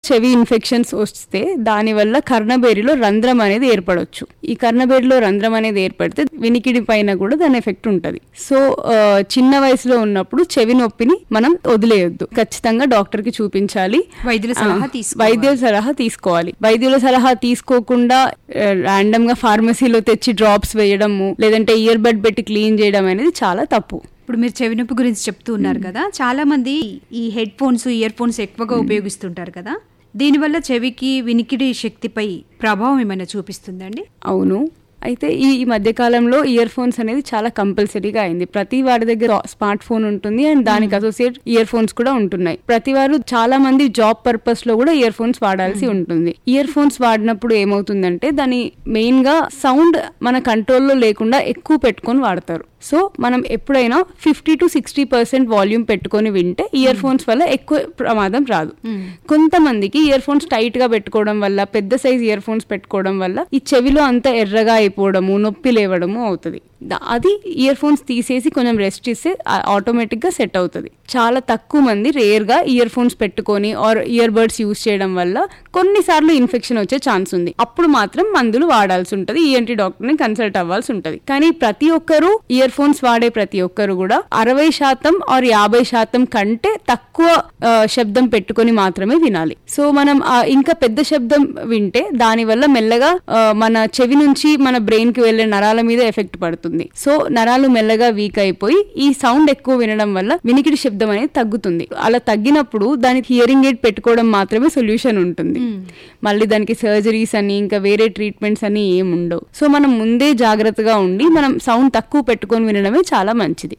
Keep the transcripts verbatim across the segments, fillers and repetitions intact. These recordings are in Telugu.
చెవి ఇన్ఫెక్షన్స్ వస్తే దానివల్ల కర్ణబేరిలో రంధ్రం అనేది ఏర్పడవచ్చు. ఈ కర్ణబేరిలో రంధ్రం అనేది ఏర్పడితే వినికిడి పైన కూడా దాని ఎఫెక్ట్ ఉంటుంది. సో చిన్న వయసులో ఉన్నప్పుడు చెవి నొప్పిని మనం వదిలేయొద్దు, ఖచ్చితంగా డాక్టర్ కి చూపించాలి, వైద్యుల సలహా వైద్యుల సలహా తీసుకోవాలి. వైద్యుల సలహా తీసుకోకుండా ర్యాండమ్ గా ఫార్మసీలో తెచ్చి డ్రాప్స్ వేయడము లేదంటే ఇయర్ బడ్ పెట్టి క్లీన్ చేయడం అనేది చాలా తప్పు. ఇప్పుడు మీరు చెవి నొప్పి గురించి చెప్తూ ఉన్నారు కదా, చాలా మంది ఈ హెడ్ ఫోన్స్ ఇయర్ ఫోన్స్ ఎక్కువగా ఉపయోగిస్తుంటారు కదా, దీనివల్ల చెవికి వినికిడి శక్తిపై ప్రభావం ఏమైనా చూపిస్తుందండి? అవును, అయితే ఈ ఈ మధ్య కాలంలో ఇయర్ ఫోన్స్ అనేది చాలా కంపల్సరీగా అయింది. ప్రతి వారి దగ్గర స్మార్ట్ ఫోన్ ఉంటుంది అండ్ దానికి అసోసియేట్ ఇయర్ ఫోన్స్ కూడా ఉంటున్నాయి. ప్రతి వారు చాలా మంది జాబ్ పర్పస్ లో కూడా ఇయర్ ఫోన్స్ వాడాల్సి ఉంటుంది. ఇయర్ ఫోన్స్ వాడినప్పుడు ఏమవుతుందంటే దాని మెయిన్ గా సౌండ్ మన కంట్రోల్లో లేకుండా ఎక్కువ పెట్టుకొని వాడతారు. సో మనం ఎప్పుడైనా fifty to sixty percent volume పెట్టుకొని వింటే ఇయర్ ఫోన్స్ వల్ల ఎక్కువ ప్రమాదం రాదు. కొంతమందికి ఇయర్ ఫోన్స్ టైట్ గా పెట్టుకోవడం వల్ల, పెద్ద సైజ్ ఇయర్ ఫోన్స్ పెట్టుకోవడం వల్ల ఈ చెవిలో అంతా ఎర్రగా అయిపోవడము, నొప్పి లేవడము అవుతుంది. అది ఇయర్ ఫోన్స్ తీసేసి కొంచెం రెస్ట్ ఇస్తే ఆటోమేటిక్ గా సెట్ అవుతుంది. చాలా తక్కువ మంది రేర్ గా ఇయర్ ఫోన్స్ పెట్టుకొని ఆర్ ఇయర్ బడ్స్ యూజ్ చేయడం వల్ల కొన్నిసార్లు ఇన్ఫెక్షన్ వచ్చే ఛాన్స్ ఉంది. అప్పుడు మాత్రం మందులు వాడాల్సి ఉంటుంది, ఈఎన్టీ డాక్టర్ ని కన్సల్ట్ అవ్వాల్సి ఉంటుంది. కానీ ప్రతి ఒక్కరు ఇయర్ ఫోన్స్ వాడే ప్రతి ఒక్కరు కూడా అరవై శాతం ఆర్ యాభై శాతం కంటే తక్కువ శబ్దం పెట్టుకొని మాత్రమే వినాలి. సో మనం ఇంకా పెద్ద శబ్దం వింటే దాని వల్ల మెల్లగా మన చెవి నుంచి మన బ్రెయిన్ కి వెళ్లే నరాల మీద ఎఫెక్ట్ పడుతుంది. సో నరాలు మెల్లగా వీక్ అయిపోయి ఈ సౌండ్ ఎక్కువ వినడం వల్ల వినికిడి శబ్దం అనేది తగ్గుతుంది. అలా తగ్గినప్పుడు దానికి హియరింగ్ ఎయిడ్ పెట్టుకోవడం మాత్రమే సొల్యూషన్ ఉంటుంది. మళ్ళీ దానికి సర్జరీస్ అని ఇంకా వేరే ట్రీట్మెంట్స్ అని ఏమి ఉండవు. సో మనం ముందే జాగ్రత్తగా ఉండి మనం సౌండ్ తక్కువ పెట్టుకొని వినడమే చాలా మంచిది.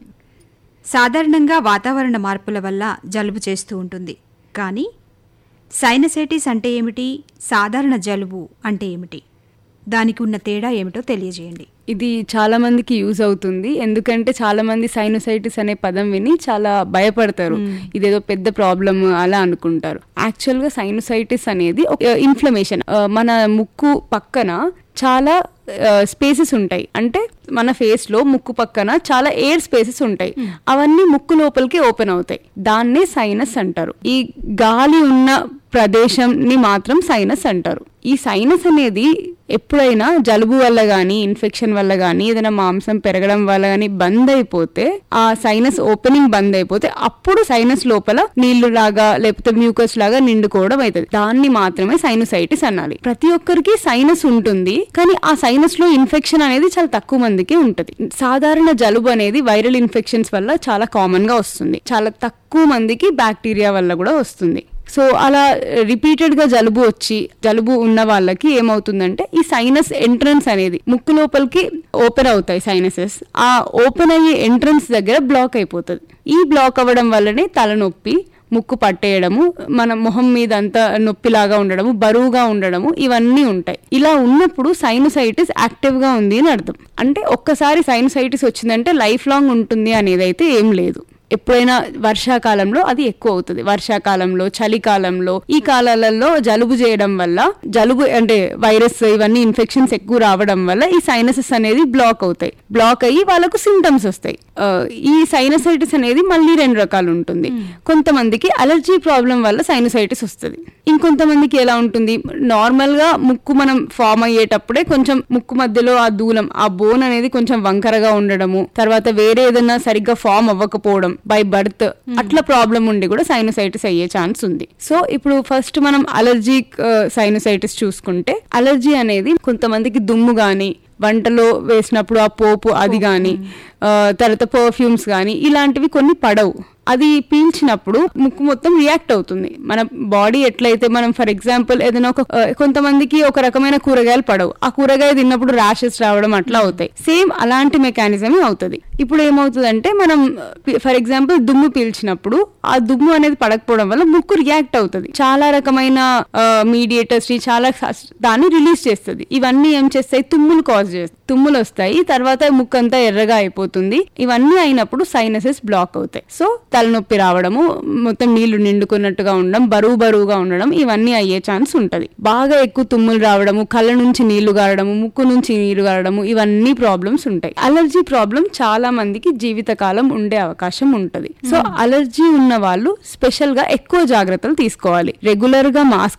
సాధారణంగా వాతావరణ మార్పుల వల్ల జలుబు చేస్తూ ఉంటుంది, కానీ సైనసైటిస్ అంటే ఏమిటి, సాధారణ జలుబు అంటే ఏమిటి, దానికి ఉన్న తేడా ఏమిటో తెలియజేయండి. ఇది చాలా మందికి యూజ్ అవుతుంది, ఎందుకంటే చాలా మంది సైనోసైటిస్ అనే పదం విని చాలా భయపడతారు, ఇదేదో పెద్ద ప్రాబ్లమ్ అలా అనుకుంటారు. యాక్చువల్ గా సైనోసైటిస్ అనేది ఇన్ఫ్లమేషన్. మన ముక్కు పక్కన చాలా స్పేసెస్ ఉంటాయి, అంటే మన ఫేస్ లో ముక్కు పక్కన చాలా ఎయిర్ స్పేసెస్ ఉంటాయి, అవన్నీ ముక్కు లోపలికి ఓపెన్ అవుతాయి, దాన్నే సైనస్ అంటారు. ఈ గాలి ఉన్న ప్రదేశం ని మాత్రం సైనస్ అంటారు. ఈ సైనస్ అనేది ఎప్పుడైనా జలుబు వల్ల గానీ, ఇన్ఫెక్షన్ వల్ల గానీ, ఏదైనా మాంసం పెరగడం వల్ల గానీ బంద్ అయిపోతే, ఆ సైనస్ ఓపెనింగ్ బంద్ అయిపోతే అప్పుడు సైనస్ లోపల నీళ్లు లాగా లేకపోతే మ్యూకస్ లాగా నిండుకోవడం అవుతుంది. దాన్ని మాత్రమే సైనోసైటిస్ అనాలి. ప్రతి ఒక్కరికి సైనస్ ఉంటుంది, కానీ ఆ సైనస్ లో ఇన్ఫెక్షన్ అనేది చాలా తక్కువ మందికి ఉంటది. సాధారణ జలుబు అనేది వైరల్ ఇన్ఫెక్షన్స్ వల్ల చాలా కామన్ గా వస్తుంది, చాలా తక్కువ మందికి బ్యాక్టీరియా వల్ల కూడా వస్తుంది. సో అలా రిపీటెడ్ గా జలుబు వచ్చి జలుబు ఉన్న వాళ్ళకి ఏమవుతుందంటే ఈ సైనస్ ఎంట్రన్స్ అనేది ముక్కు లోపలికి ఓపెన్ అవుతాయి సైనసెస్, ఆ ఓపెన్ అయ్యే ఎంట్రన్స్ దగ్గర బ్లాక్ అయిపోతుంది. ఈ బ్లాక్ అవ్వడం వల్లనే తలనొప్పి, ముక్కు పట్టేయడము, మన మొహం మీద అంతా నొప్పిలాగా ఉండడము, బరువుగా ఉండడము, ఇవన్నీ ఉంటాయి. ఇలా ఉన్నప్పుడు సైనోసైటిస్ యాక్టివ్ గా ఉంది అని అర్థం. అంటే ఒక్కసారి సైనోసైటిస్ వచ్చిందంటే లైఫ్ లాంగ్ ఉంటుంది అనేది అయితే ఏం లేదు. ఎప్పుడైనా వర్షాకాలంలో అది ఎక్కువ అవుతుంది, వర్షాకాలంలో, చలికాలంలో, ఈ కాలాలలో జలుబు చేయడం వల్ల, జలుబు అంటే వైరస్ ఇవన్నీ ఇన్ఫెక్షన్స్ ఎక్కువ రావడం వల్ల ఈ సైనసెస్ అనేది బ్లాక్ అవుతాయి. బ్లాక్ అయ్యి వాళ్ళకు సింటమ్స్ వస్తాయి. ఈ సైనసైటిస్ అనేది మళ్ళీ రెండు రకాలు ఉంటుంది. కొంతమందికి అలర్జీ ప్రాబ్లం వల్ల సైనసైటిస్ వస్తుంది, ఇంకొంతమందికి ఎలా ఉంటుంది, నార్మల్ గా ముక్కు మనం ఫామ్ అయ్యేటప్పుడే కొంచెం ముక్కు మధ్యలో ఆ దూలం, ఆ బోన్ అనేది కొంచెం వంకరగా ఉండడము, తర్వాత వేరే ఏదైనా సరిగ్గా ఫామ్ అవ్వకపోవడం బై బర్త్, అట్లా ప్రాబ్లం ఉండి కూడా సైనోసైటిస్ అయ్యే ఛాన్స్ ఉంది. సో ఇప్పుడు ఫస్ట్ మనం అలర్జిక్ సైనోసైటిస్ చూసుకుంటే, అలర్జీ అనేది కొంతమందికి దుమ్ము గాని, వంటలో వేసినప్పుడు ఆ పోపు అది గాని, తర్వాత పర్ఫ్యూమ్స్ గాని, ఇలాంటివి కొన్ని పడవు. అది పీల్చినప్పుడు ముక్కు మొత్తం రియాక్ట్ అవుతుంది. మన బాడీ ఎట్లయితే మనం ఫర్ ఎగ్జాంపుల్ ఏదైనా ఒక కొంతమందికి ఒక రకమైన కూరగాయలు పడవు, ఆ కూరగాయ తిన్నప్పుడు ర్యాషెస్ రావడం అట్లా అవుతాయి. సేమ్ అలాంటి మెకానిజమే అవుతుంది. ఇప్పుడు ఏమవుతుందంటే మనం ఫర్ ఎగ్జాంపుల్ దుమ్ము పీల్చినప్పుడు ఆ దుమ్ము అనేది పడకపోవడం వల్ల ముక్కు రియాక్ట్ అవుతుంది, చాలా రకమైన మీడియేటర్స్ ని చాలా దాన్ని రిలీజ్ చేస్తుంది. ఇవన్నీ ఏం చేస్తాయి, తుమ్ములు కాజ్ చేస్తాయి, తుమ్ములు వస్తాయి, తర్వాత ముక్కు అంతా ఎర్రగా అయిపోతుంది. ఇవన్నీ అయినప్పుడు సైనసెస్ బ్లాక్ అవుతాయి. సో తలనొప్పి రావడము, మొత్తం నీళ్లు నిండుకున్నట్టుగా ఉండడం, బరువు బరువుగా ఉండడం, ఇవన్నీ అయ్యే ఛాన్స్ ఉంటది. బాగా ఎక్కువ తుమ్ములు రావడము, కళ్ళ నుంచి నీళ్లు గారడము, ముక్కు నుంచి నీరు గారడము, ఇవన్నీ ప్రాబ్లమ్స్ ఉంటాయి. అలర్జీ ప్రాబ్లం చాలా మందికి జీవితకాలం ఉండే అవకాశం ఉంటది. సో అలర్జీ ఉన్న వాళ్ళు స్పెషల్ గా ఎక్కువ జాగ్రత్తలు తీసుకోవాలి. రెగ్యులర్ గా మాస్క్